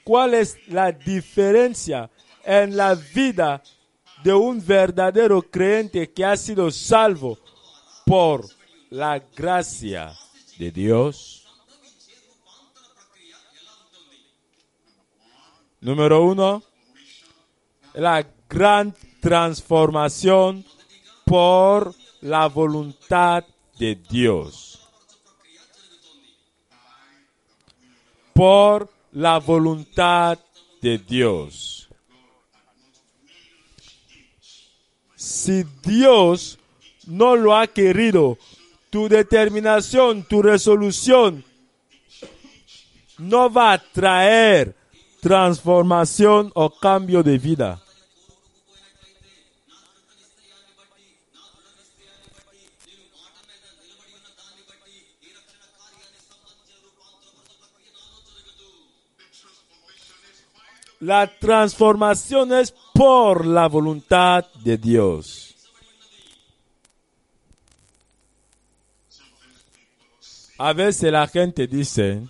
¿Cuál es la diferencia en la vida de un verdadero creyente que ha sido salvo por la gracia de Dios? Número 1, la gran transformación por la voluntad de Dios. Por la voluntad de Dios. Si Dios no lo ha querido, tu determinación, tu resolución no va a traer transformación o cambio de vida. La transformación es por la voluntad de Dios. A veces la gente dice,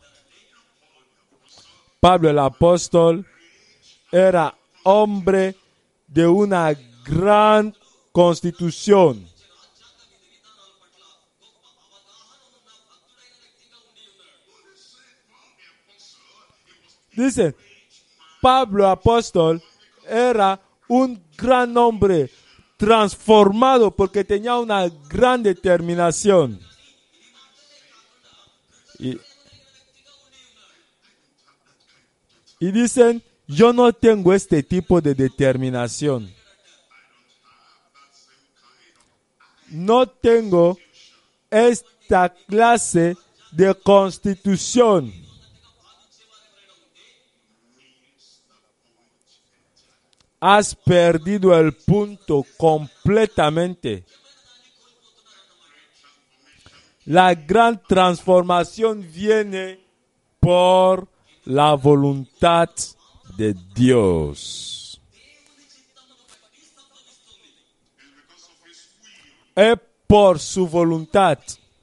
Pablo el apóstol era hombre de una gran constitución. Dice, Pablo apóstol era un gran hombre transformado porque tenía una gran determinación. Y dicen, yo no tengo este tipo de determinación. No tengo esta clase de constitución. Has perdido el punto completamente. La gran transformación viene por la voluntad de Dios. Es por su voluntad,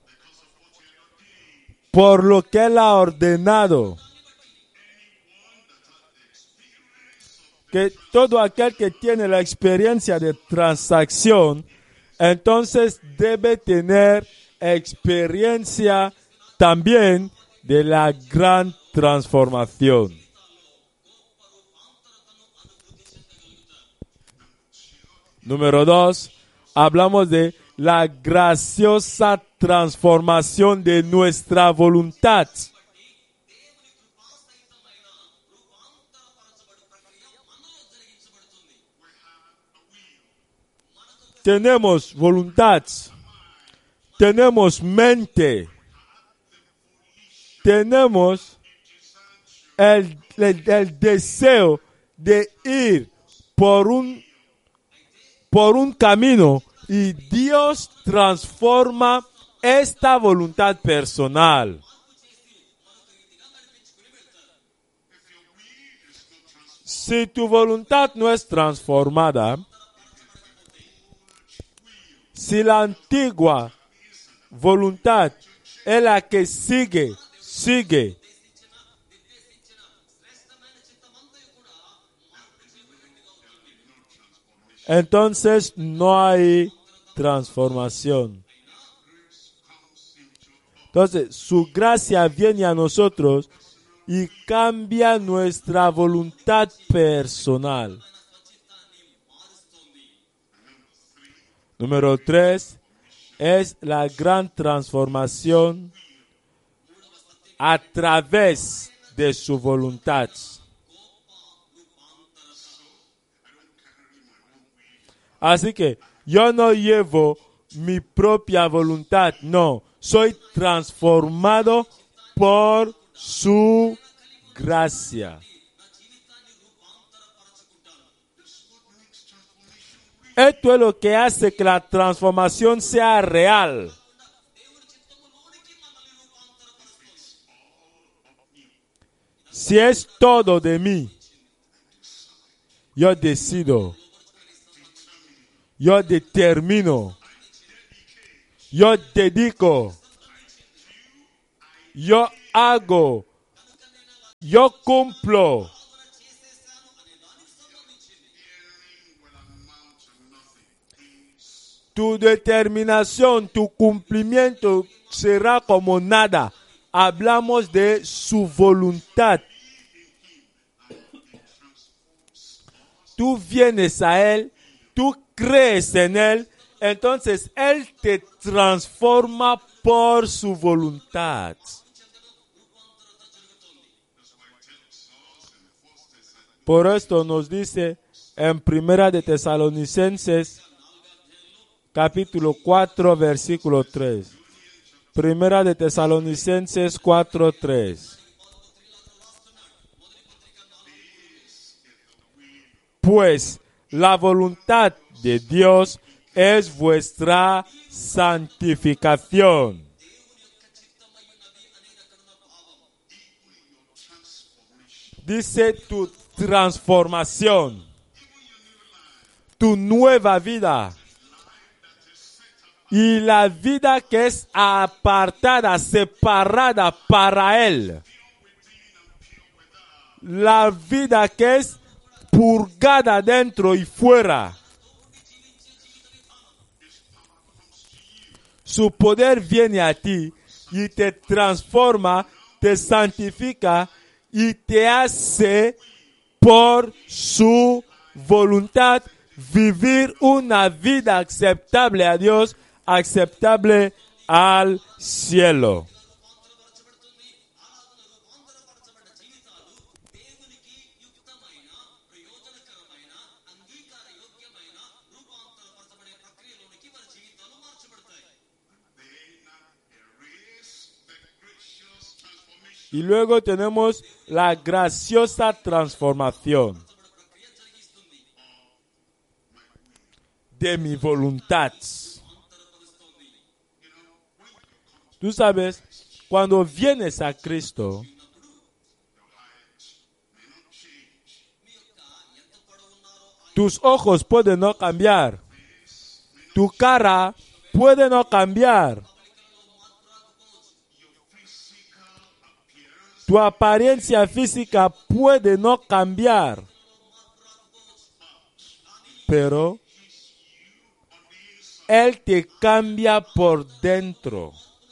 por lo que Él ha ordenado. Que todo aquel que tiene la experiencia de transacción, entonces debe tener experiencia también de la gran transformación. Número 2, hablamos de la graciosa transformación de nuestra voluntad. Tenemos voluntad, tenemos mente, tenemos el deseo de ir por un camino y Dios transforma esta voluntad personal. Si tu voluntad no es transformada, si la antigua voluntad es la que sigue, entonces no hay transformación. Entonces, su gracia viene a nosotros y cambia nuestra voluntad personal. Número 3 es la gran transformación a través de su voluntad. Así que yo no llevo mi propia voluntad, no, soy transformado por su gracia. Esto es lo que hace que la transformación sea real. Si es todo de mí, yo decido, yo determino, yo dedico, yo hago, yo cumplo. Tu determinación, tu cumplimiento será como nada. Hablamos de su voluntad. Tú vienes a Él, tú crees en Él, entonces Él te transforma por su voluntad. Por esto nos dice en 1 de Tesalonicenses, capítulo 4, versículo 3. 1 de Tesalonicenses 4, 3. Pues la voluntad de Dios es vuestra santificación. Dice tu transformación, tu nueva vida. Y la vida que es apartada, separada para Él. La vida que es purgada dentro y fuera. Su poder viene a ti y te transforma, te santifica y te hace por su voluntad vivir una vida aceptable a Dios, aceptable al cielo. Y luego tenemos la graciosa transformación de mi voluntad. Tú sabes, cuando vienes a Cristo, tus ojos pueden no cambiar, tu cara puede no cambiar, tu apariencia física puede no cambiar, pero Él te cambia por dentro.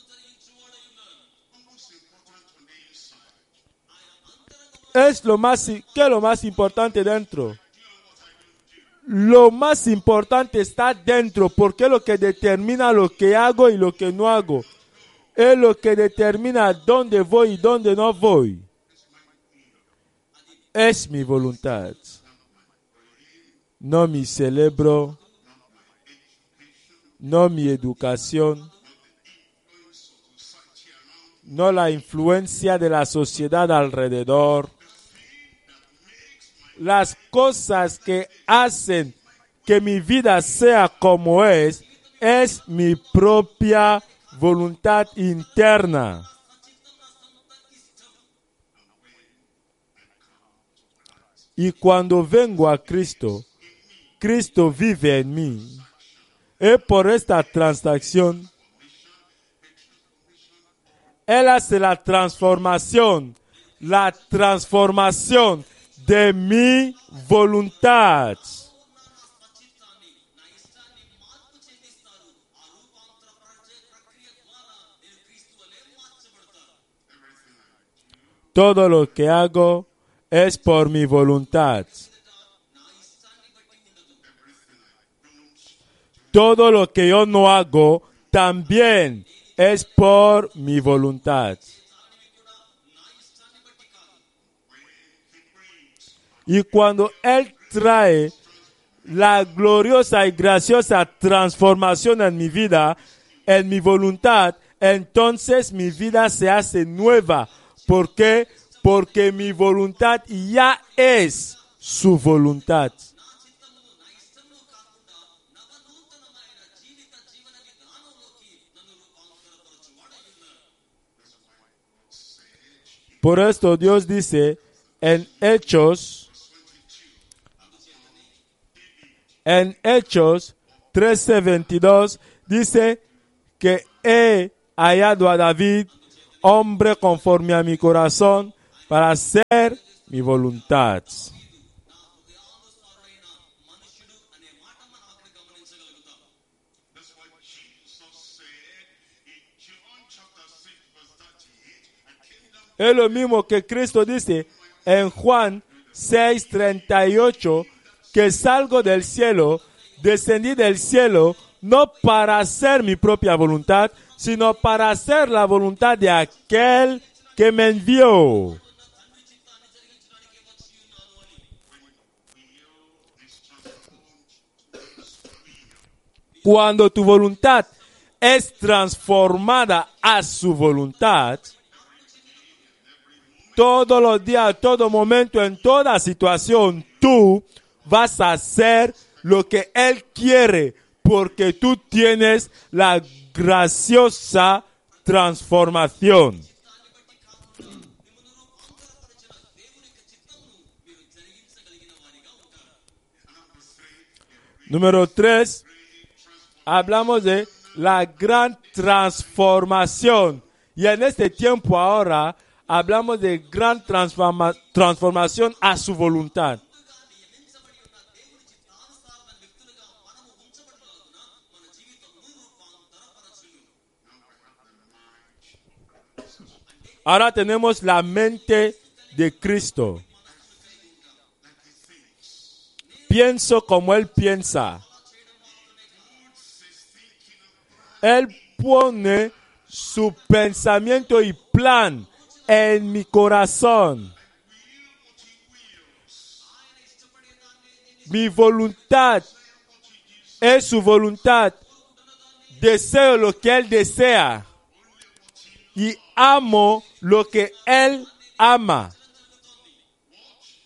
¿Qué es lo más importante dentro? Lo más importante está dentro, porque es lo que determina lo que hago y lo que no hago. Es lo que determina dónde voy y dónde no voy. Es mi voluntad. No mi cerebro, no mi educación, no la influencia de la sociedad alrededor. Las cosas que hacen que mi vida sea como es mi propia voluntad interna. Y cuando vengo a Cristo, Cristo vive en mí. Y por esta transacción, Él hace la transformación de mi voluntad. Todo lo que hago es por mi voluntad. Todo lo que yo no hago también es por mi voluntad. Y cuando Él trae la gloriosa y graciosa transformación en mi vida, en mi voluntad, entonces mi vida se hace nueva. ¿Por qué? Porque mi voluntad ya es su voluntad. Por esto Dios dice en Hechos 13:22, dice que he hallado a David, hombre conforme a mi corazón, para hacer mi voluntad. That's what Jesus said in John chapter 6 verse 38. I came down Es lo mismo que Cristo dice en Juan 6:38, que salgo del cielo, descendí del cielo, no para hacer mi propia voluntad, sino para hacer la voluntad de aquel que me envió. Cuando tu voluntad es transformada a su voluntad, todos los días, todo momento, en toda situación, tú vas a hacer lo que Él quiere, porque tú tienes la graciosa transformación. Número 3, hablamos de la gran transformación. Y en este tiempo ahora, hablamos de gran transformación a su voluntad. Ahora tenemos la mente de Cristo. Pienso como Él piensa. Él pone su pensamiento y plan en mi corazón. Mi voluntad es su voluntad. Deseo lo que Él desea. Y amo lo que Él ama.